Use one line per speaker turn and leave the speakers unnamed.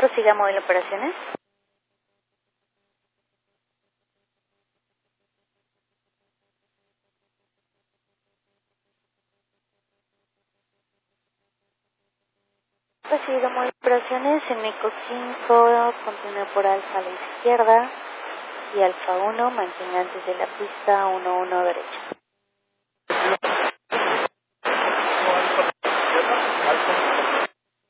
prosiga móvil operaciones. Prosiga móvil operaciones, en MECO 5, continúe por alfa a la izquierda y alfa 1, mantenga antes de la pista 11 derecha.